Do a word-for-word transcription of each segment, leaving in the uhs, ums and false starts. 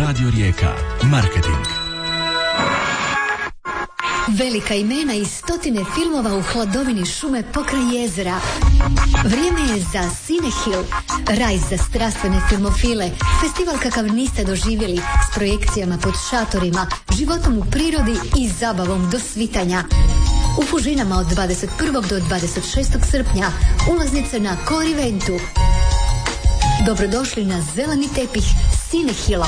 Radio Rijeka. Marketing. Velika imena i stotine filmova u hladovini šume pokraj jezera. Vrijeme je za Cinehill, raj za strastvene filmofile, festival kakav niste doživjeli, s projekcijama pod šatorima, životom u prirodi i zabavom do svitanja. U Fužinama od dvadeset prvog do dvadeset šestog srpnja, ulaznice na core eventu. Dobrodošli na zeleni tepih Cinehilla.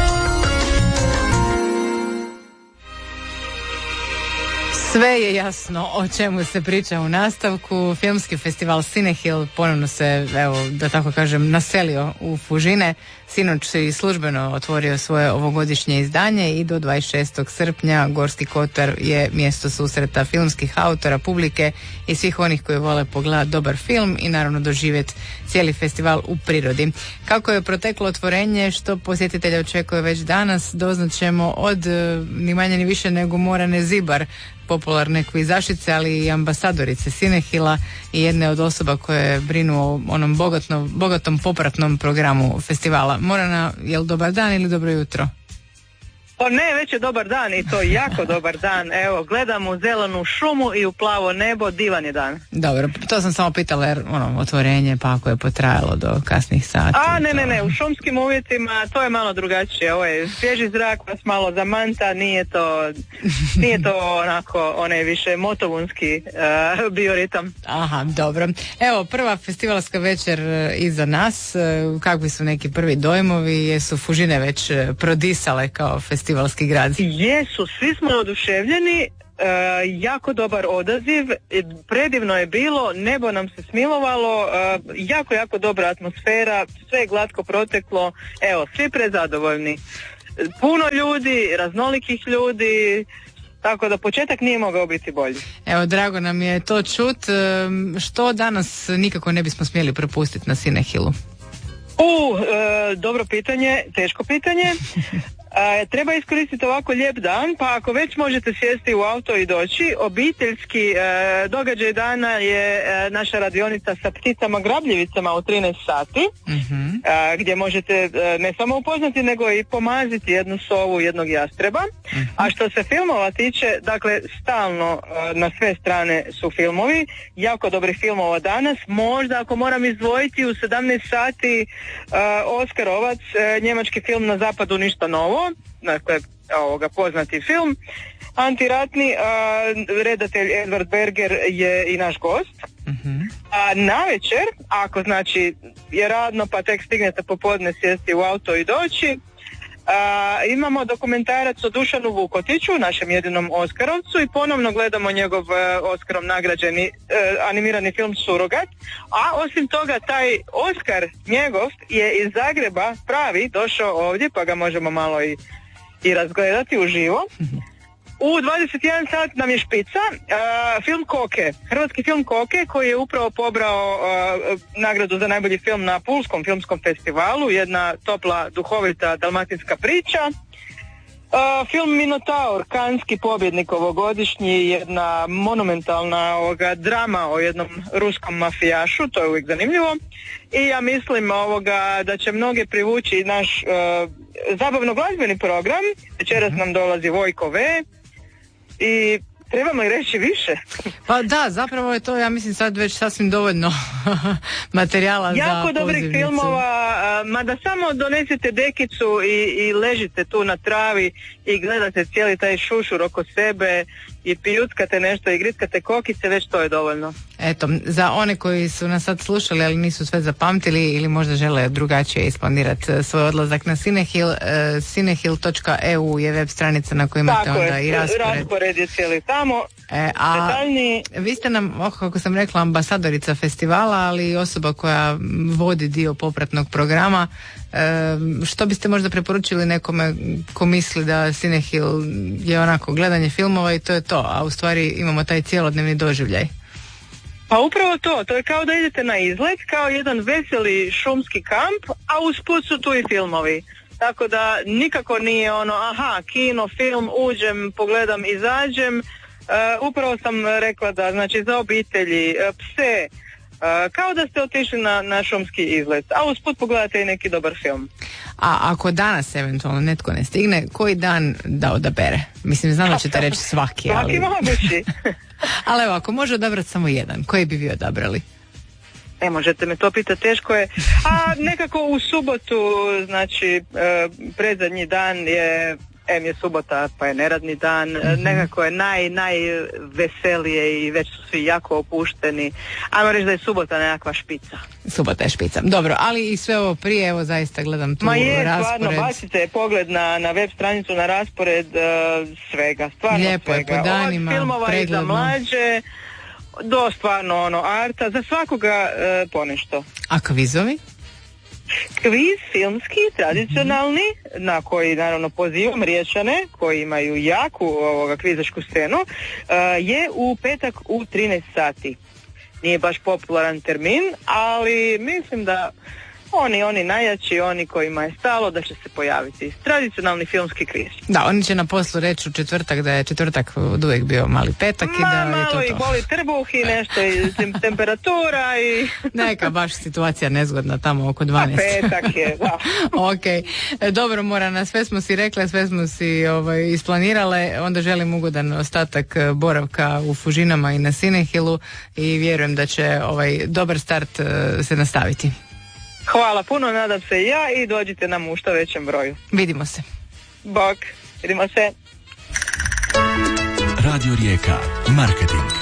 Sve je jasno o čemu se priča u nastavku. Filmski festival Cinehill ponovno se, evo, da tako kažem, naselio u Fužine. Sinoć i službeno otvorio svoje ovogodišnje izdanje i do dvadeset šestog srpnja Gorski kotar je mjesto susreta filmskih autora, publike i svih onih koji vole pogledati dobar film i naravno doživjeti cijeli festival u prirodi. Kako je proteklo otvorenje, što posjetitelja očekuje već danas, doznaćemo od ni manje ni više nego Morane Zibar, popularne kvizašice, ali i ambasadorice Cinehilla i jedne od osoba koje brinu o onom bogatnom, bogatom popratnom programu festivala. Morana, je li dobar dan ili dobro jutro? Pa ne, već je dobar dan i to jako dobar dan. Evo, gledam u zelenu šumu i u plavo nebo, divan je dan. Dobro, to sam samo pitala jer ono, otvorenje pa ako je potrajalo do kasnih sati. A ne, to... ne, ne, u šumskim uvjetima to je malo drugačije. Ovo je svježi zrak, vas malo zamanta, nije to, nije to onako, onaj više motovunski uh, bioritam. Aha, dobro. Evo, prva festivalska večer iza nas. Kakvi su neki prvi dojmovi? Jesu Fužine već prodisale kao festival? Festivalski grad. Jesu, svi smo oduševljeni, e, jako dobar odaziv, predivno je bilo, nebo nam se smilovalo, e, jako, jako dobra atmosfera, sve je glatko proteklo, evo, svi prezadovoljni. Puno ljudi, raznolikih ljudi, tako da početak nije mogao biti bolji. Evo, drago nam je to čut. Što danas nikako ne bismo smjeli propustiti na Cinehillu? U, e, dobro pitanje, teško pitanje. E, treba iskoristiti ovako lijep dan, pa ako već možete sjesti u auto i doći, obiteljski e, događaj dana je e, naša radionica sa pticama grabljivicama u trinaest sati, mm-hmm. e, gdje možete e, ne samo upoznati nego i pomaziti jednu sovu, jednog jastreba. Mm-hmm. A što se filmova tiče, dakle stalno e, na sve strane su filmovi, jako dobri filmova danas, možda ako moram izdvojiti u sedamnaest sati e, Oskarovac, e, njemački film Na zapadu ništa novo, dakle ovoga poznati film antiratni, a, redatelj Edvard Berger je i naš gost. Mm-hmm. A navečer, ako znači je radno pa tek stignete popodne sjesti u auto i doći, a, imamo dokumentarac o Dušanu Vukotiću, našem jedinom Oskarovcu, i ponovno gledamo njegov uh, Oskarom nagrađeni uh, animirani film Surogat, a osim toga taj Oskar njegov je iz Zagreba pravi došao ovdje, pa ga možemo malo i, i razgledati uživo. U dvadeset jedan sat nam je špica, uh, film Koke, hrvatski film Koke koji je upravo pobrao uh, nagradu za najbolji film na Pulskom filmskom festivalu, jedna topla, duhovita dalmatinska priča. Uh, film Minotaur, kanski pobjednik ovogodišnji, jedna monumentalna ovoga, drama o jednom ruskom mafijašu, to je uvijek zanimljivo. I ja mislim ovoga da će mnoge privući naš uh, zabavno glazbeni program. Večeras nam dolazi Vojko V. I trebamo i reći više. Pa da, zapravo je to, ja mislim, sad već sasvim dovoljno materijala jako za jako dobrih pozivnicu. Filmova, mada samo donesete dekicu i, i ležite tu na travi i gledate cijeli taj šušur oko sebe i pijuckate nešto i grickate kokice, već to je dovoljno. Eto, za one koji su nas sad slušali, ali nisu sve zapamtili ili možda žele drugačije isplanirati svoj odlazak na Cinehill, uh, cinehill točka e u je web stranica na kojoj imate tako onda je, i raspored. raspored je cijeli tamo. E, a detaljni... vi ste nam, oh, kako sam rekla, ambasadorica festivala, ali i osoba koja vodi dio popratnog programa. E, što biste možda preporučili nekome ko misli da Cinehill je onako gledanje filmova i to je to, a u stvari imamo taj cjelodnevni doživljaj? Pa upravo to, to je kao da idete na izlet, kao jedan veseli šumski kamp, a usput su tu i filmovi. Tako da nikako nije ono, aha, kino, film, uđem, pogledam, izađem. Uh, upravo sam rekla da, znači, za obitelji, uh, pse, Uh, kao da ste otišli na, na šumski izlet, a usput pogledate i neki dobar film. A ako danas eventualno netko ne stigne, koji dan da odabere? Mislim, znam da ćete reći svaki, ali... Svaki mogući. Ali evo, ako može odabrati samo jedan, koji bi vi odabrali? E, možete me to pitati, teško je. A nekako u subotu, znači, e, predzadnji dan je, em je subota, pa je neradni dan, mm-hmm. nekako je naj, najveselije i već su svi jako opušteni. Ajmo reći da je subota nekakva špica. Subota je špica. Dobro, ali i sve ovo prije, evo zaista gledam tu Ma je, raspored. stvarno, bacite pogled na, na web stranicu, na raspored uh, svega, stvarno lijepo svega. Je po danima, od filmova pregledno. I za mlađe, do stvarno ono arta, za svakoga uh, ponešto. A kvizovi? Kviz filmski, tradicionalni, mm-hmm. na koji naravno pozivam Riječane koji imaju jaku ovoga kvizašku scenu, uh, je u petak u trinaest sati. Nije baš popularan termin, ali mislim da oni, oni najjači, oni kojima je stalo da će se pojaviti. Tradicionalni filmski kviz. Da, oni će na poslu reći u četvrtak da je četvrtak od uvijek bio mali petak. Ma, i da malo je to i to. boli trbuh i nešto i tem- temperatura i... Neka baš situacija nezgodna tamo oko dvanaest. A petak je, da. Ok, e, dobro Morana, sve smo si rekle, sve smo si ovaj, isplanirale, onda želim ugodan ostatak boravka u Fužinama i na Cinehillu i vjerujem da će ovaj dobar start uh, se nastaviti. Hvala puno, nadam se i ja i dođite nam u što većem broju. Vidimo se. Bok, vidimo se. Radio Rijeka, marketing.